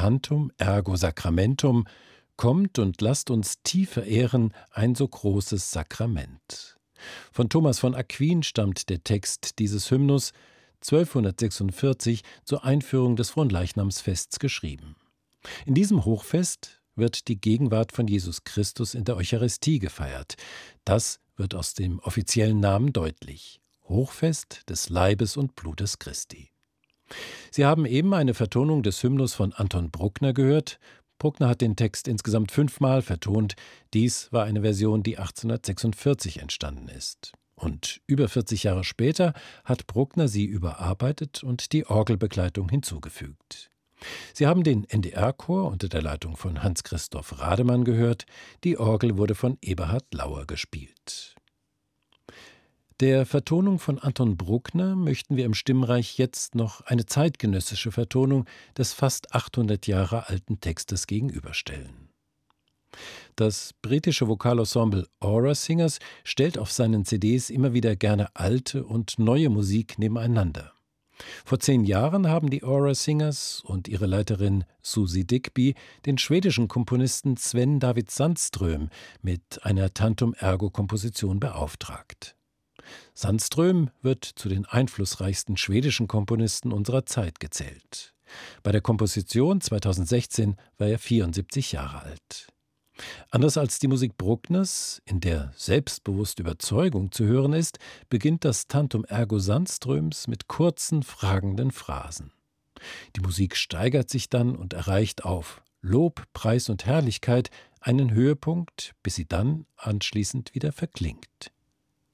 Tantum ergo sacramentum, kommt und lasst uns tief verehren ein so großes Sakrament. Von Thomas von Aquin stammt der Text dieses Hymnus, 1246 zur Einführung des Fronleichnamsfests geschrieben. In diesem Hochfest wird die Gegenwart von Jesus Christus in der Eucharistie gefeiert. Das wird aus dem offiziellen Namen deutlich: Hochfest des Leibes und Blutes Christi. Sie haben eben eine Vertonung des Hymnus von Anton Bruckner gehört. Bruckner hat den Text insgesamt 5-mal vertont. Dies war eine Version, die 1846 entstanden ist. Und über 40 Jahre später hat Bruckner sie überarbeitet und die Orgelbegleitung hinzugefügt. Sie haben den NDR-Chor unter der Leitung von Hans-Christoph Rademann gehört. Die Orgel wurde von Eberhard Lauer gespielt. Der Vertonung von Anton Bruckner möchten wir im Stimmreich jetzt noch eine zeitgenössische Vertonung des fast 800 Jahre alten Textes gegenüberstellen. Das britische Vokalensemble Aura Singers stellt auf seinen CDs immer wieder gerne alte und neue Musik nebeneinander. Vor 10 Jahren haben die Aura Singers und ihre Leiterin Susie Digby den schwedischen Komponisten Sven David Sandström mit einer Tantum-Ergo-Komposition beauftragt. Sandström wird zu den einflussreichsten schwedischen Komponisten unserer Zeit gezählt. Bei der Komposition 2016 war er 74 Jahre alt. Anders als die Musik Bruckners, in der selbstbewusste Überzeugung zu hören ist, beginnt das Tantum ergo Sandströms mit kurzen, fragenden Phrasen. Die Musik steigert sich dann und erreicht auf Lob, Preis und Herrlichkeit einen Höhepunkt, bis sie dann anschließend wieder verklingt.